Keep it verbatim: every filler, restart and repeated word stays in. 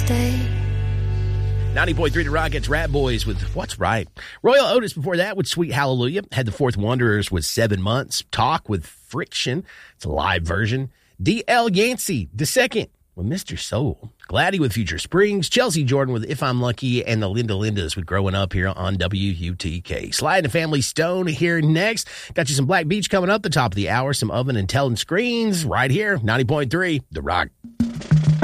stay. ninety point three The Rock, it's Rat Boys with What's Right. Royal Otis before that with Sweet Hallelujah. Had the Fourth Wanderers with Seven Months. Talk with Friction. It's a live version. D L Yancey, the second with Mister Soul. Gladdy with Future Springs. Chelsea Jordan with If I'm Lucky. And the Linda Lindas with Growing Up here on W U T K. Slide and Family Stone here next. Got you some Black Beach coming up the top of the hour. Some Oven and Telling Screens right here. ninety point three The Rock.